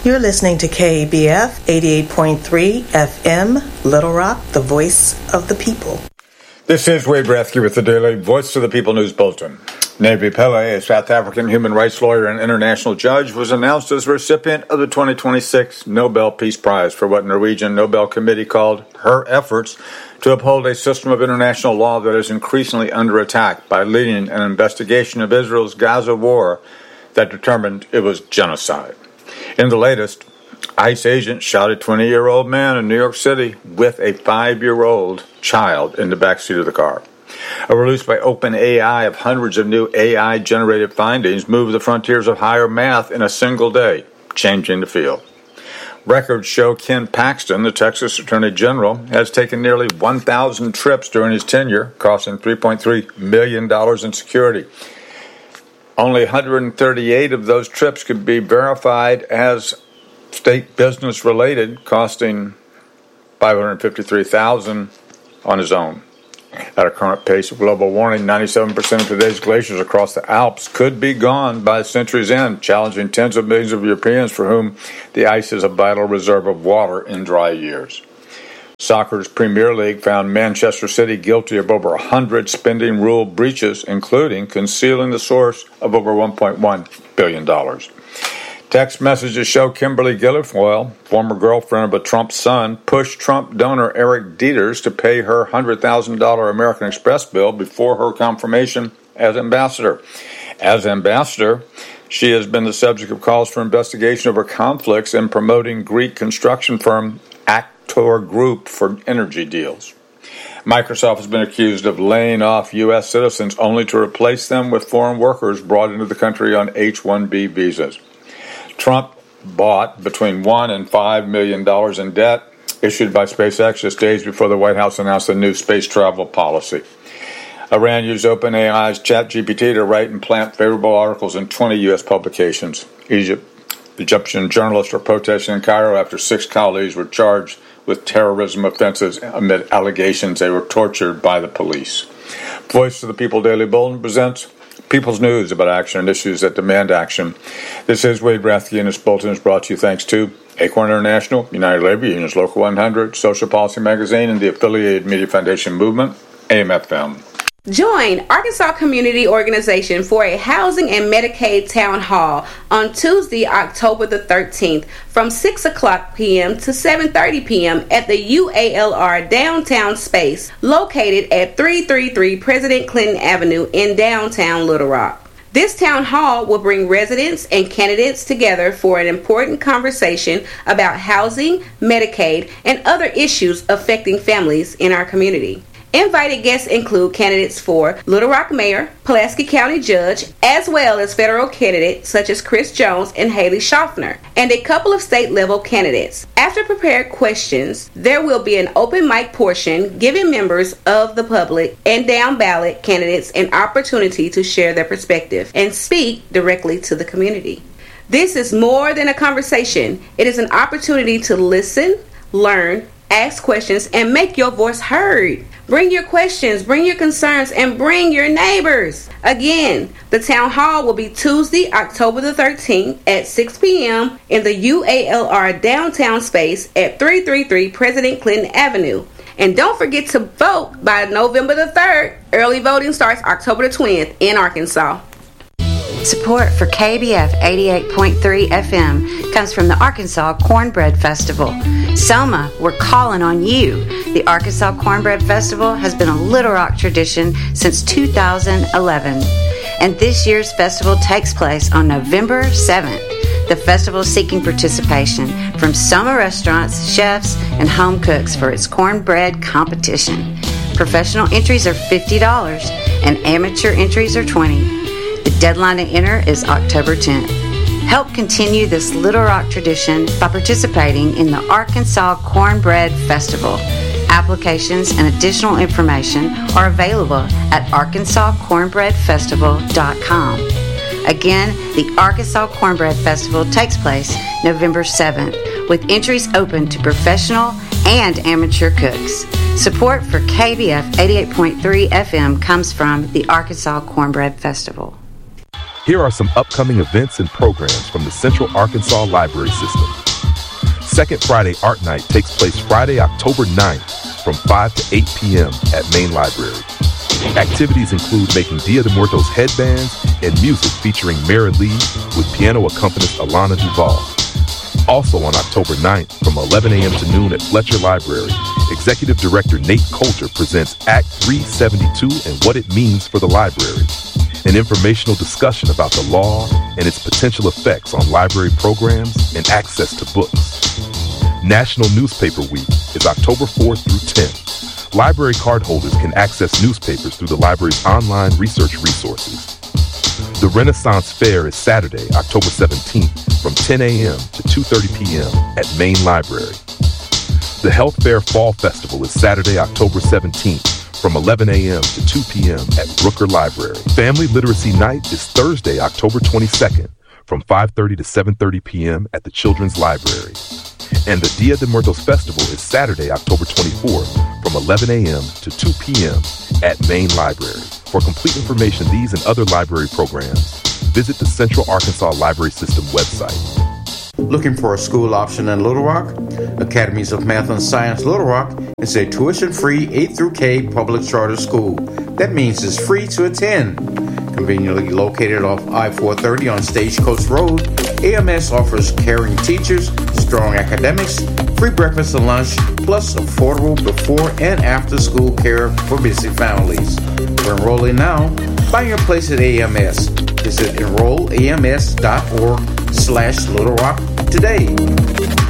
You're listening to KBF 88.3 FM, Little Rock, the voice of the people. This is Wade Rathke with the Daily Voice of the People News Bulletin. Nevi Pillay, a South African human rights lawyer and international judge, was announced as recipient of the 2026 Nobel Peace Prize for what Norwegian Nobel Committee called her efforts to uphold a system of international law that is increasingly under attack by leading an investigation of Israel's Gaza war that determined it was genocide. In the latest, ICE agents shot a 20-year-old man in New York City with a 5-year-old child in the backseat of the car. A release by OpenAI of hundreds of new AI-generated findings moved the frontiers of higher math in a single day, changing the field. Records show Ken Paxton, the Texas Attorney General, has taken nearly 1,000 trips during his tenure, costing $3.3 million in security. Only 138 of those trips could be verified as state business related, costing $553,000 on his own. At a current pace of global warming, 97% of today's glaciers across the Alps could be gone by the century's end, challenging tens of millions of Europeans for whom the ice is a vital reserve of water in dry years. Soccer's Premier League found Manchester City guilty of over 100 spending rule breaches, including concealing the source of over $1.1 billion. Text messages show Kimberly Guilfoyle, former girlfriend of a Trump son, pushed Trump donor Eric Dieters to pay her $100,000 American Express bill before her confirmation as ambassador. As ambassador, she has been the subject of calls for investigation over conflicts in promoting Greek construction firm Actor Group for energy deals. Microsoft has been accused of laying off U.S. citizens only to replace them with foreign workers brought into the country on H-1B visas. Trump bought between $1 and $5 million in debt issued by SpaceX just days before the White House announced a new space travel policy. Iran used OpenAI's ChatGPT to write and plant favorable articles in 20 U.S. publications. Egyptian journalists are protesting in Cairo after 6 colleagues were charged with terrorism offenses amid allegations they were tortured by the police. Voice of the People Daily Bulletin presents People's News about action and issues that demand action. This is Wade Rathke, and this bulletin is brought to you thanks to Acorn International, United Labor Unions Local 100, Social Policy Magazine, and the affiliated Media Foundation Movement, AM/FM. Join Arkansas Community Organization for a Housing and Medicaid Town Hall on Tuesday, October the 13th from 6 o'clock p.m. to 7:30 p.m. at the UALR Downtown Space located at 333 President Clinton Avenue in downtown Little Rock. This town hall will bring residents and candidates together for an important conversation about housing, Medicaid, and other issues affecting families in our community. Invited guests include candidates for Little Rock Mayor, Pulaski County Judge, as well as federal candidates such as Chris Jones and Haley Schaffner, and a couple of state-level candidates. After prepared questions, there will be an open mic portion giving members of the public and down-ballot candidates an opportunity to share their perspective and speak directly to the community. This is more than a conversation. It is an opportunity to listen, learn, ask questions, and make your voice heard. Bring your questions, bring your concerns, and bring your neighbors. Again, the town hall will be Tuesday, October the 13th at 6 p.m. in the UALR Downtown Space at 333 President Clinton Avenue. And don't forget to vote by November the 3rd. Early voting starts October the 20th in Arkansas. Support for KBF 88.3 FM comes from the Arkansas Cornbread Festival. Soma, we're calling on you. The Arkansas Cornbread Festival has been a Little Rock tradition since 2011. And this year's festival takes place on November 7th. The festival is seeking participation from Soma restaurants, chefs, and home cooks for its cornbread competition. Professional entries are $50 and amateur entries are $20. The deadline to enter is October 10th. Help continue this Little Rock tradition by participating in the Arkansas Cornbread Festival. Applications and additional information are available at arkansascornbreadfestival.com. Again, the Arkansas Cornbread Festival takes place November 7th, with entries open to professional and amateur cooks. Support for KBF 88.3 FM comes from the Arkansas Cornbread Festival. Here are some upcoming events and programs from the Central Arkansas Library System. Second Friday Art Night takes place Friday, October 9th from 5 to 8 p.m. at Main Library. Activities include making Dia de Muertos headbands and music featuring Mara Lee with piano accompanist Alana Duval. Also on October 9th from 11 a.m. to noon at Fletcher Library, Executive Director Nate Coulter presents Act 372 and what it means for the library. An informational discussion about the law and its potential effects on library programs and access to books. National Newspaper Week is October 4th through 10th. Library cardholders can access newspapers through the library's online research resources. The Renaissance Fair is Saturday, October 17th from 10 a.m. to 2:30 p.m. at Main Library. The Health Fair Fall Festival is Saturday, October 17th from 11 a.m. to 2 p.m. at Brooker Library. Family Literacy Night is Thursday, October 22nd from 5:30 to 7:30 p.m. at the Children's Library. And the Dia de Muertos Festival is Saturday, October 24th from 11 a.m. to 2 p.m. at Main Library. For complete information on these and other library programs, visit the Central Arkansas Library System website. Looking for a school option in Little Rock? Academies of Math and Science Little Rock is a tuition-free 8 through K public charter school. That means it's free to attend. Conveniently located off I-430 on Stagecoach Road, AMS offers caring teachers, strong academics, free breakfast and lunch, plus affordable before and after school care for busy families. For enrolling now, find your place at AMS. Visit enrollams.org/Little Rock today.